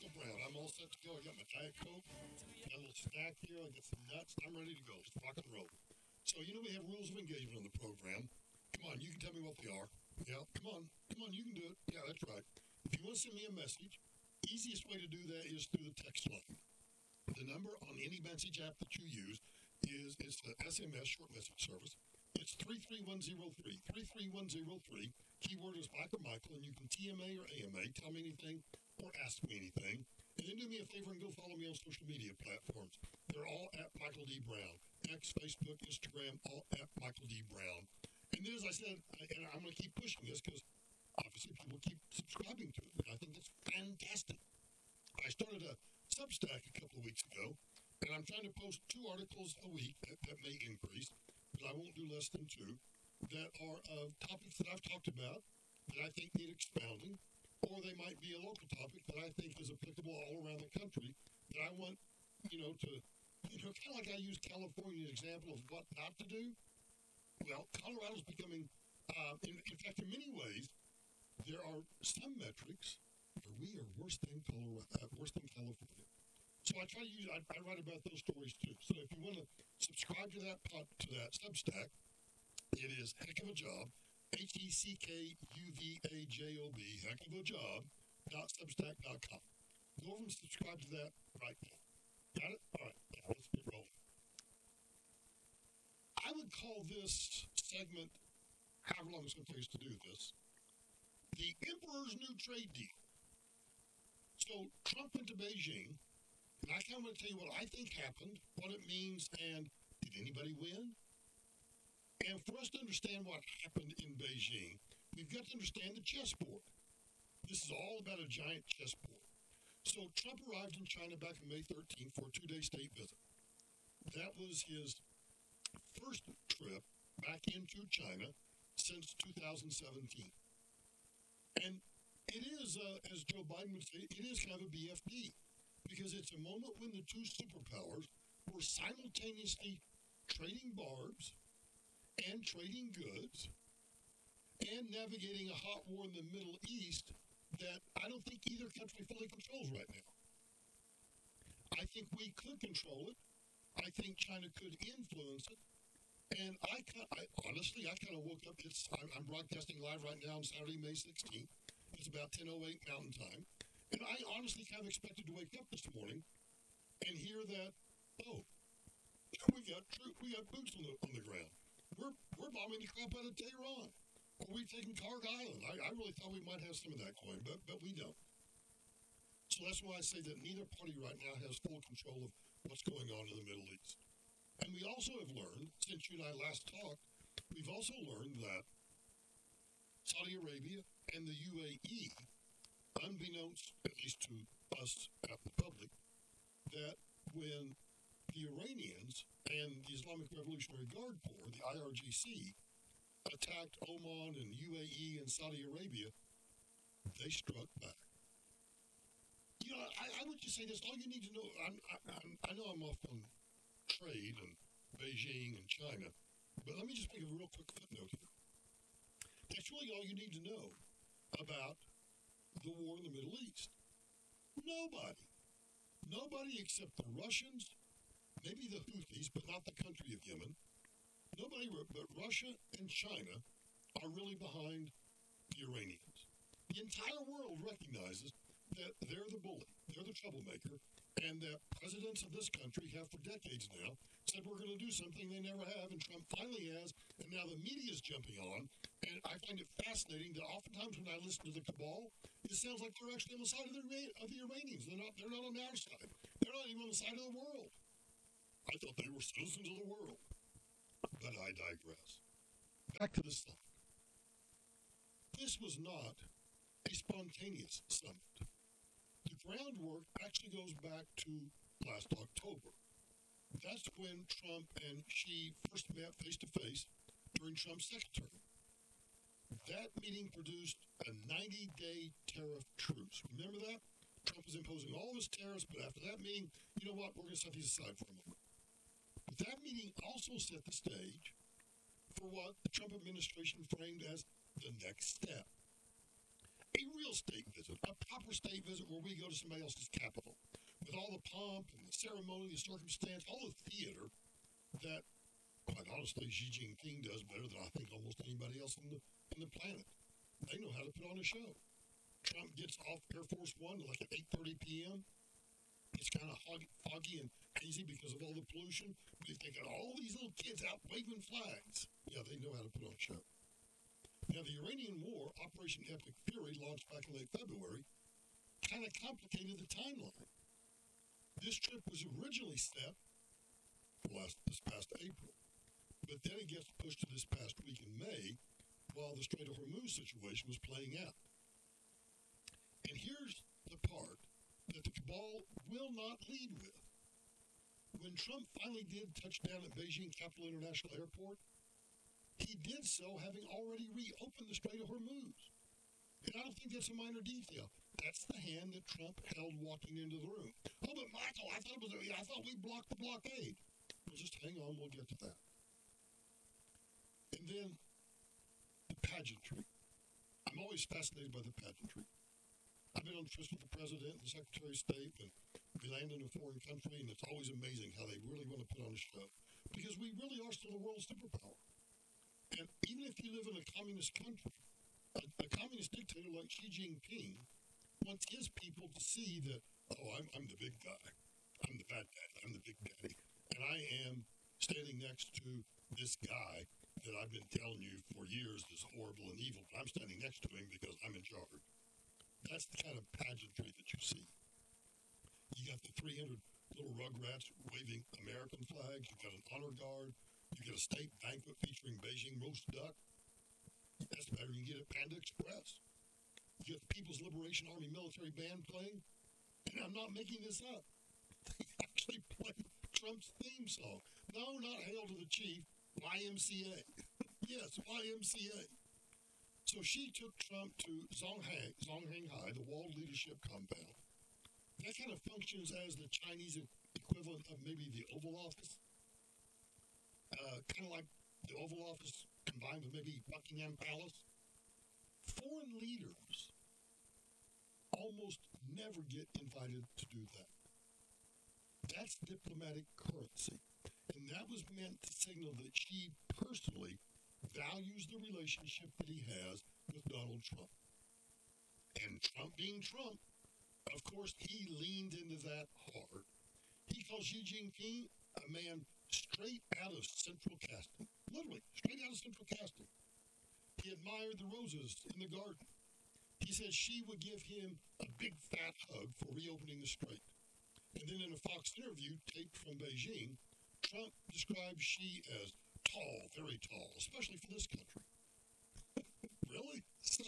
Michael Brown. I'm all set to go. I got my Diet Coke, got a little snack here. I got some nuts. I'm ready to go. Let's rock and roll. So, we have rules of engagement on the program. Come on, you can tell me what they are. Yeah, come on, you can do it. Yeah, that's right. If you want to send me a message, easiest way to do that is through the text line. The number on any message app that you use is it's the SMS short message service. It's 33103. 33103. Keyword is Michael, and you can TMA or AMA, tell me anything or ask me anything. And then do me a favor and go follow me on social media platforms. They're all at Michael D. Brown. X, Facebook, Instagram, all at Michael D. Brown. And then, as I said, and I'm going to keep pushing this because obviously people keep subscribing to it. And I think that's fantastic. I started a Substack a couple of weeks ago, and I'm trying to post 2 articles a week that may increase, but I won't do less than 2, that are of topics that I've talked about that I think need expounding, or they might be a local topic that I think is applicable all around the country that I want, kind of like I use California as an example of what not to do. Well, Colorado's becoming, in fact, in many ways, there are some metrics where we are worse than California. So I try to use, I write about those stories too. So if you want to subscribe to that Substack, it is Heck of a Job, HECKUVAJOB, Heck of a Job, .substack.com. Go over and subscribe to that right now. Got it? All right, now let's get rolling. I would call this segment, however long it's going to take us to do this, the Emperor's New Trade Deal. So Trump went to Beijing, and I kind of want to tell you what I think happened, what it means, and did anybody win? And for us to understand what happened in Beijing, we've got to understand the chessboard. This is all about a giant chessboard. So Trump arrived in China back on May 13th for a 2-day state visit. That was his first trip back into China since 2017. And it is, as Joe Biden would say, it is kind of a BFD, because it's a moment when the 2 superpowers were simultaneously trading barbs and trading goods and navigating a hot war in the Middle East that I don't think either country fully controls right now. I think we could control it. I think China could influence it. And I honestly kind of woke up. I'm broadcasting live right now on Saturday, May 16th. It's about 10:08 Mountain Time. And I honestly kind of expected to wake up this morning and hear that, we got boots on the ground. We're bombing the crap out of Tehran. Or we taking Karg Island. I really thought we might have some of that going, but we don't. So that's why I say that neither party right now has full control of what's going on in the Middle East. And we also have learned, since you and I last talked, we've also learned that Saudi Arabia and the UAE, unbeknownst, at least to us at the public, that when the Iranians and the Islamic Revolutionary Guard Corps, the IRGC, attacked Oman and UAE and Saudi Arabia, they struck back. I would just say this, all you need to know, I know I'm off on trade and Beijing and China, but let me just make a real quick footnote here. That's really all you need to know about the war in the Middle East. Nobody except the Russians, maybe the Houthis, but not the country of Yemen. Nobody but Russia and China are really behind the Iranians. The entire world recognizes that they're the bully, they're the troublemaker, and that presidents of this country have for decades now said we're going to do something they never have, and Trump finally has, and now the media is jumping on. And I find it fascinating that oftentimes when I listen to the cabal, it sounds like they're actually on the side of the Iranians. They're not on our side. They're not even on the side of the world. I thought they were citizens of the world. But I digress. Back to the summit. This was not a spontaneous summit. The groundwork actually goes back to last October. That's when Trump and Xi first met face-to-face during Trump's second term. That meeting produced a 90-day tariff truce. Remember that? Trump was imposing all of his tariffs, but after that meeting, you know what? We're going to set these aside for a moment. But that meeting also set the stage for what the Trump administration framed as the next step. a real state visit, a proper state visit where we go to somebody else's capital with all the pomp and the ceremony, the circumstance, all the theater that, quite honestly, Xi Jinping does better than I think almost anybody else on the planet. They know how to put on a show. Trump gets off Air Force One like at 8:30 p.m. It's kind of foggy and hazy because of all the pollution. But you think of all these little kids out waving flags. Yeah, they know how to put on a show. Now, the Iranian war, Operation Epic Fury, launched back in late February, kind of complicated the timeline. This trip was originally set for this past April, but then it gets pushed to this past week in May while the Strait of Hormuz situation was playing out. And here's the part that the cabal will not lead with. When Trump finally did touch down at Beijing Capital International Airport, he did so having already reopened the Strait of Hormuz. And I don't think that's a minor detail. That's the hand that Trump held walking into the room. Oh, but Michael, I thought we blocked the blockade. Well, just hang on, we'll get to that. And then the pageantry. I'm always fascinated by the pageantry. I've been on trips with the President and the Secretary of State, and we land in a foreign country, and it's always amazing how they really want to put on a show. Because we really are still a world superpower. And even if you live in a communist country, a communist dictator like Xi Jinping wants his people to see that, oh, I'm the big guy. I'm the fat daddy. I'm the big daddy. And I am standing next to this guy that I've been telling you for years is horrible and evil. But I'm standing next to him because I'm in charge. That's the kind of pageantry that you see. You got the 300 little rugrats waving American flags. You've got an honor guard. You get a state banquet featuring Beijing roast duck. That's better than you get at Panda Express. You get the People's Liberation Army military band playing. And I'm not making this up. They actually played Trump's theme song. No, not Hail to the Chief. YMCA. Yes, YMCA. So she took Trump to Zhonghai, the Walled Leadership Compound. That kind of functions as the Chinese equivalent of maybe the Oval Office. Kind of like the Oval Office combined with maybe Buckingham Palace. Foreign leaders almost never get invited to do that. That's diplomatic currency. And that was meant to signal that she personally values the relationship that he has with Donald Trump. And Trump being Trump, of course, he leaned into that hard. He calls Xi Jinping a man straight out of central casting. Literally, straight out of central casting. He admired the roses in the garden. He said she would give him a big fat hug for reopening the strait. And then in a Fox interview taped from Beijing, Trump described Xi as tall, very tall, especially for this country. Really?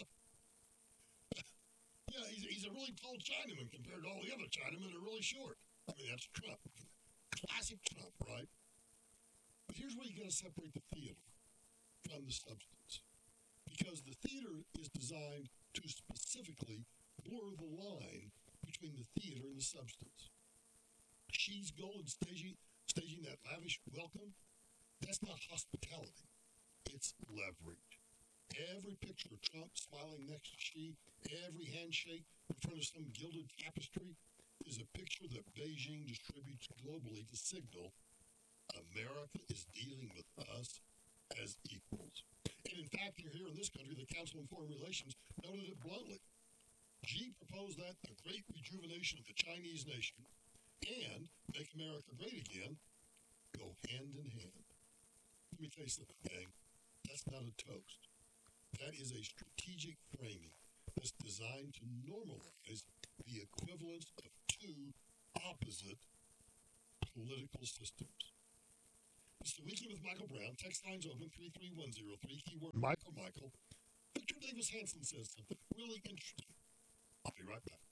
Yeah, he's a really tall Chinaman compared to all the other Chinamen that are really short. I mean, that's Trump. Classic Trump, right? But here's where you got to separate the theater from the substance. Because the theater is designed to specifically blur the line between the theater and the substance. Xi's goal in staging that lavish welcome, that's not hospitality. It's leverage. Every picture of Trump smiling next to Xi, every handshake in front of some gilded tapestry is a picture that Beijing distributes globally to signal America is dealing with us as equals. And in fact, here in this country, the Council on Foreign Relations noted it bluntly. Xi proposed that the great rejuvenation of the Chinese nation and make America great again go hand in hand. Let me tell you something, gang. That's not a toast. That is a strategic framing that's designed to normalize the equivalence of two opposite political systems. It's the Weekend with Michael Brown. Text lines open 33103. Keyword Michael. Victor Davis Hanson says something really interesting. I'll be right back.